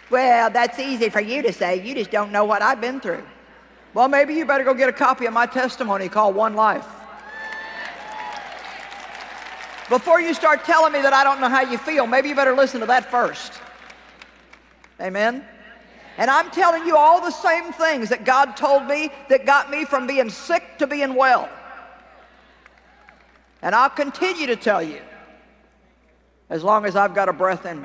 Well, that's easy for you to say. You just don't know what I've been through. Well, maybe you better go get a copy of my testimony called One Life. Before you start telling me that I don't know how you feel, maybe you better listen to that first. Amen? And I'm telling you all the same things that God told me that got me from being sick to being well. And I'll continue to tell you as long as I've got a breath in me.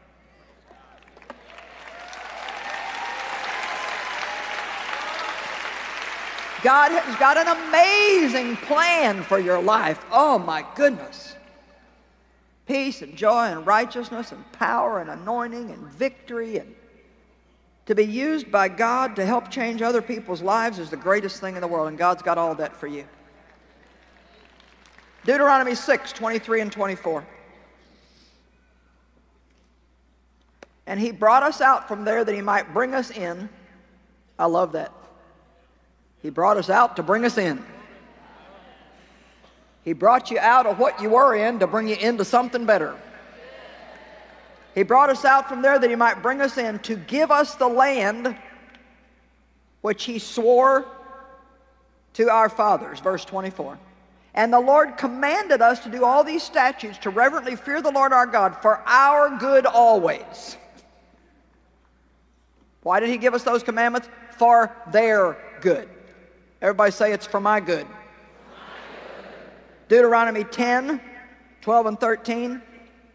God has got an amazing plan for your life. Oh my goodness. Peace and joy and righteousness and power and anointing and victory, and to be used by God to help change other people's lives is the greatest thing in the world, and God's got all that for you. Deuteronomy 6:23 and 24. And he brought us out from there that he might bring us in. I love that. He brought us out to bring us in. He brought you out of what you were in to bring you into something better. He brought us out from there that he might bring us in to give us the land which he swore to our fathers. Verse 24. And the Lord commanded us to do all these statutes, to reverently fear the Lord our God for our good always. Why did he give us those commandments? For their good. Everybody say, it's for my good. Deuteronomy 10:12 and 13.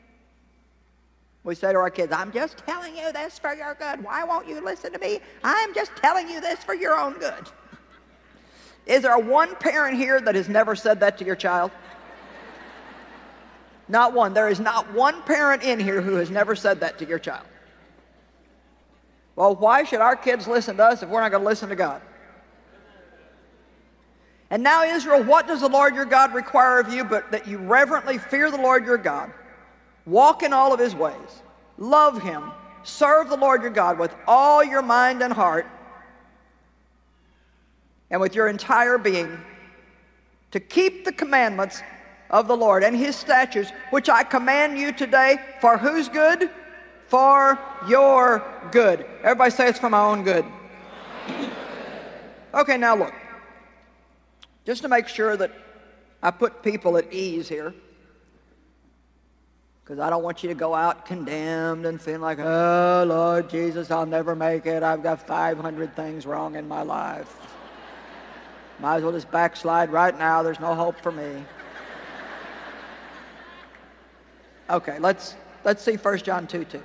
We say to our kids, I'm just telling you this for your good. Why won't you listen to me? I'm just telling you this for your own good. Is there one parent here that has never said that to your child? Not one. There is not one parent in here who has never said that to your child. Well, why should our kids listen to us if we're not going to listen to God? And now, Israel, what does the Lord your God require of you but that you reverently fear the Lord your God, walk in all of his ways, love him, serve the Lord your God with all your mind and heart, and with your entire being, to keep the commandments of the Lord and his statutes, which I command you today, for whose good? For your good. Everybody say, it's for my own good. Okay, now look. Just to make sure that I put people at ease here, because I don't want you to go out condemned and feeling like, oh, Lord Jesus, I'll never make it. I've got 500 things wrong in my life. Might as well just backslide right now. There's no hope for me. Okay, let's see 1 John 2:2.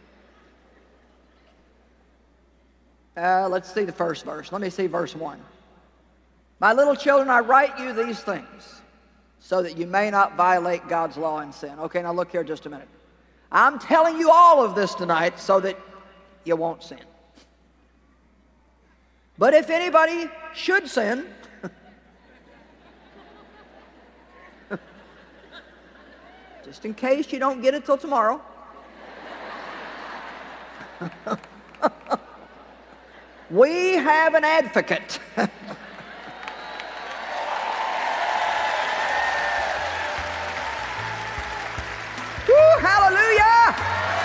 Let's see the first verse. Let me see verse 1. My little children, I write you these things so that you may not violate God's law and sin. Okay, now look here just a minute. I'm telling you all of this tonight so that you won't sin. But if anybody should sin, just in case you don't get it till tomorrow, we have an advocate. Hallelujah!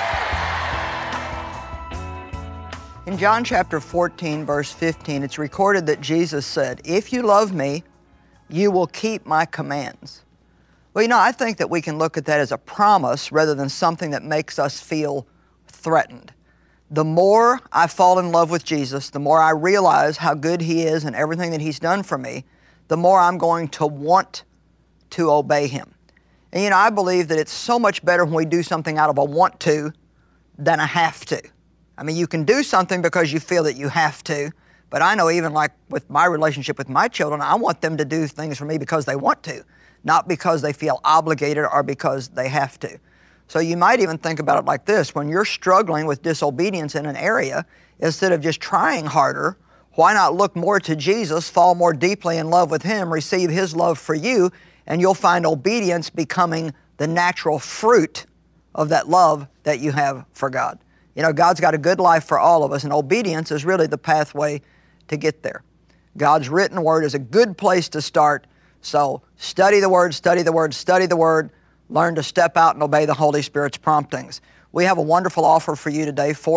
In John chapter 14, verse 15, it's recorded that Jesus said, if you love me, you will keep my commands. Well, you know, I think that we can look at that as a promise rather than something that makes us feel threatened. The more I fall in love with Jesus, the more I realize how good he is and everything that he's done for me, the more I'm going to want to obey him. And you know, I believe that it's so much better when we do something out of a want to than a have to. I mean, you can do something because you feel that you have to, but I know even like with my relationship with my children, I want them to do things for me because they want to, not because they feel obligated or because they have to. So you might even think about it like this. When you're struggling with disobedience in an area, instead of just trying harder, why not look more to Jesus, fall more deeply in love with him, receive his love for you, and you'll find obedience becoming the natural fruit of that love that you have for God. You know, God's got a good life for all of us, and obedience is really the pathway to get there. God's written word is a good place to start, so study the word, study the word, study the word, learn to step out and obey the Holy Spirit's promptings. We have a wonderful offer for you today.